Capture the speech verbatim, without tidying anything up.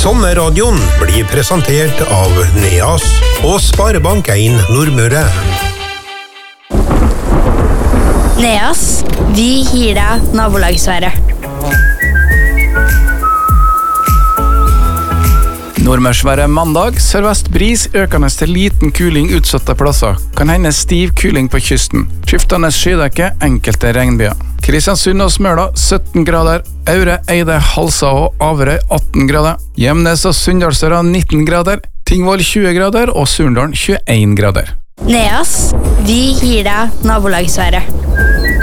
Sommerradioen blir presentert av Neas og Sparebank en Nordmøre. Neas, vi gir deg nabolagsværet. Nordmørsværet mandag, sørvest bris, økende til liten kuling utsatte plasser. Kan hende stiv kuling på kysten. Skiftende skydekke, enkelte regnbyer. Kristiansund og Smøla sytten grader. Aure, Eide, Halsa og Averøy atten grader. Gjemnes og Sunndalsøra nitten grader. Tingvoll tjue grader og Surndalen tjueen grader. Neas, vi gir deg nabolagsværet.